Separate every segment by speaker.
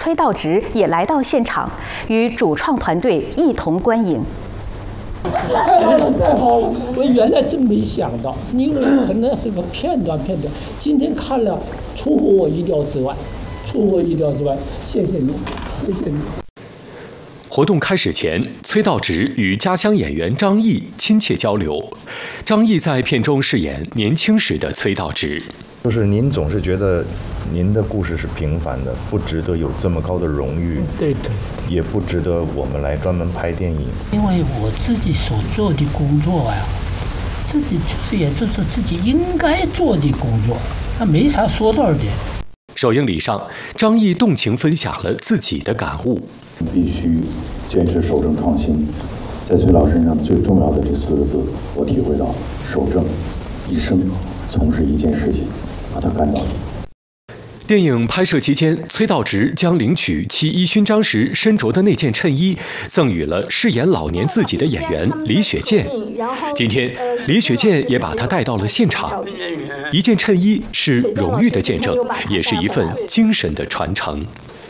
Speaker 1: 崔道植也来到现场，与主创团队一同观影。
Speaker 2: 太好了，太好了！我原来真没想到，因为可能是个片段，今天看了出乎我意料之外，谢谢你，谢谢你。
Speaker 3: 活动开始前，崔道植与家乡演员张译亲切交流。张译在片中饰演年轻时的崔道植。
Speaker 4: 就是您总是觉得您的故事是平凡的，不值得有这么高的荣誉，
Speaker 2: 对，
Speaker 4: 也不值得我们来专门拍电影。
Speaker 2: 因为我自己所做的工作呀，也就是自己应该做的工作，那没啥说道的。
Speaker 3: 首映礼上，张译动情分享了自己的感悟。
Speaker 5: 必须坚持守正创新，在崔老身上最重要的这4个字，我体会到：守正，一生从事一件事情，把它干到底。
Speaker 3: 电影拍摄期间，崔道植将领取其一勋章时身着的那件衬衣赠予了饰演老年自己的演员李雪健。今天，李雪健也把她带到了现场。一件衬衣是荣誉的见证，也是一份精神的传承。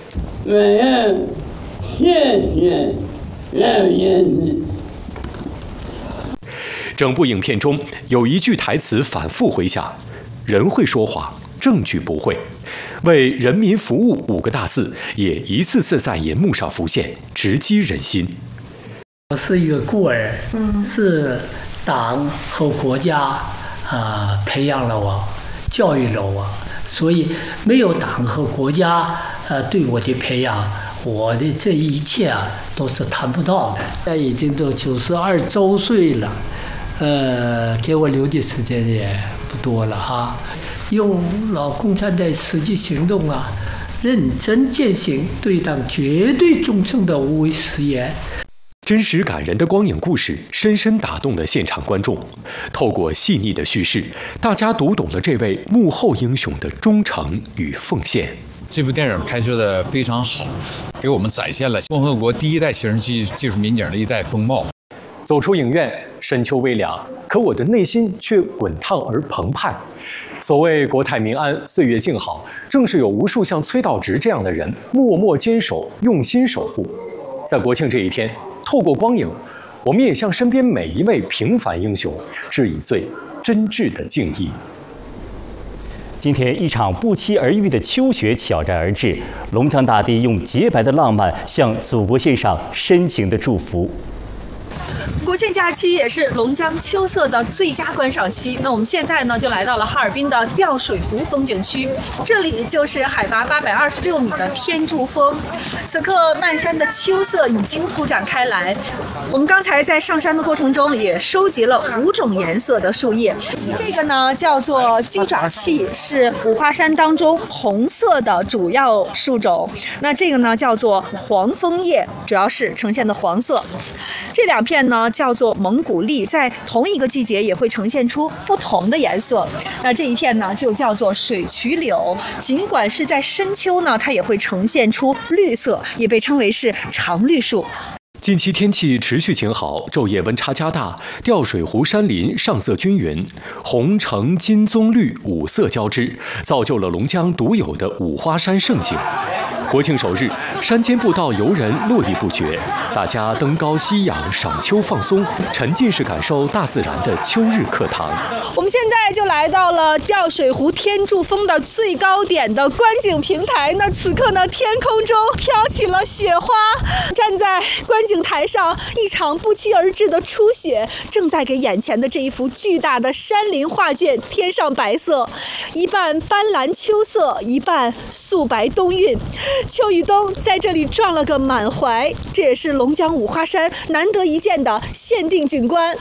Speaker 3: 整部影片中有一句台词反复回响：人会说谎，证据不会。为人民服务5个大字也一次次在银幕上浮现，直击人心。
Speaker 2: 我是一个孤儿，是党和国家培养了我，教育了我，所以没有党和国家对我的培养，我的这一切都是谈不到的。现在已经都92周岁了，给我留的时间也不多了哈。用老共产党实际行动认真践行对党绝对忠诚的无畏誓言。
Speaker 3: 真实感人的光影故事深深打动了现场观众，透过细腻的叙事，大家读懂了这位幕后英雄的忠诚与奉献。
Speaker 6: 这部电影拍摄的非常好，给我们展现了共和国第1代刑事技术民警的一代风貌。
Speaker 3: 走出影院，深秋微凉，可我的内心却滚烫而澎湃。所谓国泰民安，岁月静好，正是有无数像崔道植这样的人默默坚守，用心守护。在国庆这一天，透过光影，我们也向身边每一位平凡英雄致以最真挚的敬意。
Speaker 7: 今天，一场不期而遇的秋雪悄然而至，龙江大地用洁白的浪漫向祖国献上深情的祝福。
Speaker 8: 国庆假期也是龙江秋色的最佳观赏期。那我们现在呢，就来到了哈尔滨的吊水湖风景区，这里就是海拔826米的天柱峰。此刻漫山的秋色已经铺展开来。我们刚才在上山的过程中也收集了5种颜色的树叶，这个呢叫做鸡爪气，是五花山当中红色的主要树种。那这个呢叫做黄枫叶，主要是呈现的黄色。这2片呢叫做蒙古栎，在同一个季节也会呈现出不同的颜色。那这一片呢就叫做水曲柳，尽管是在深秋呢，它也会呈现出绿色，也被称为是常绿树。
Speaker 3: 近期天气持续晴好，昼夜温差加大，吊水湖山林上色均匀，红橙金棕绿5色交织，造就了龙江独有的五花山盛景。国庆首日，山间步道游人络绎不绝，大家登高息仰，赏秋放松，沉浸式感受大自然的秋日课堂。
Speaker 8: 我们现在就来到了吊水湖天柱峰的最高点的观景平台。那此刻呢，天空中飘起了雪花，站在观景台上，一场不期而至的初雪正在给眼前的这一幅巨大的山林画卷添上白色，一半斑斓秋色，一半素白冬韵。秋与冬在这里撞了个满怀，这也是龙江五花山难得一见的限定景观。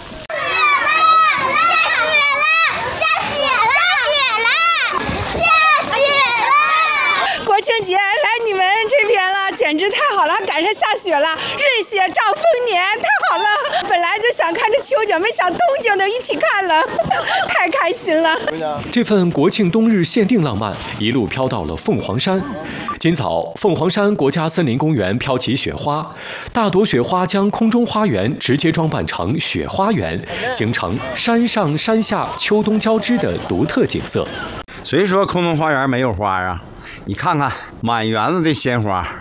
Speaker 9: 国庆节来你们这边了，简直太好了，赶上下雪了，日雪兆丰年，太好了！本来就想看这秋景，没想冬景都一起看了，太开心了。
Speaker 3: 这份国庆冬日限定浪漫一路飘到了凤凰山。今早，凤凰山国家森林公园飘起雪花，大朵雪花将空中花园直接装扮成雪花园，形成山上山下秋冬交织的独特景色。
Speaker 10: 谁说空中花园没有花啊？你看看满园子的鲜花，